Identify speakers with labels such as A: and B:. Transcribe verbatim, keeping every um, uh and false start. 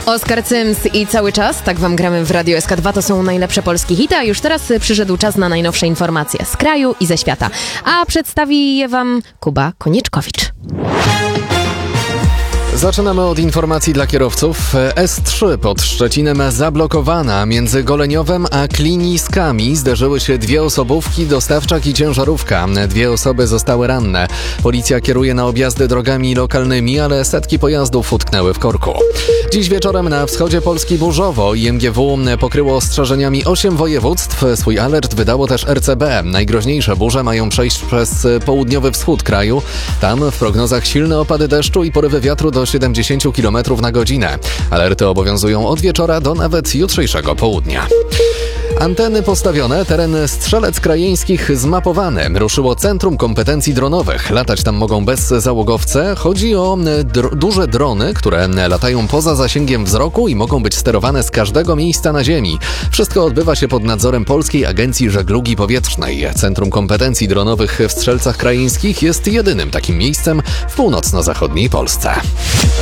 A: Oskar Cyms i Cały czas, tak wam gramy w Radio S K dwa, to są najlepsze polskie hity, a już teraz przyszedł czas na najnowsze informacje z kraju i ze świata. A przedstawi je wam Kuba Konieczkowicz.
B: Zaczynamy od informacji dla kierowców. S trzy pod Szczecinem zablokowana. Między Goleniowem a Kliniskami zderzyły się dwie osobówki, dostawczak i ciężarówka. Dwie osoby zostały ranne. Policja kieruje na objazdy drogami lokalnymi, ale setki pojazdów utknęły w korku. Dziś wieczorem na wschodzie Polski burzowo. I M G W pokryło ostrzeżeniami osiem województw. Swój alert wydało też R C B. Najgroźniejsze burze mają przejść przez południowy wschód kraju. Tam w prognozach silne opady deszczu i porywy wiatru do siedemdziesiąt kilometrów na godzinę. Alerty obowiązują od wieczora do nawet jutrzejszego południa. Anteny postawione, teren Strzelec Krajeńskich zmapowany. Ruszyło Centrum Kompetencji Dronowych. Latać tam mogą bezzałogowce. Chodzi o dr- duże drony, które latają poza zasięgiem wzroku i mogą być sterowane z każdego miejsca na ziemi. Wszystko odbywa się pod nadzorem Polskiej Agencji Żeglugi Powietrznej. Centrum Kompetencji Dronowych w Strzelcach Krajeńskich jest jedynym takim miejscem w północno-zachodniej Polsce.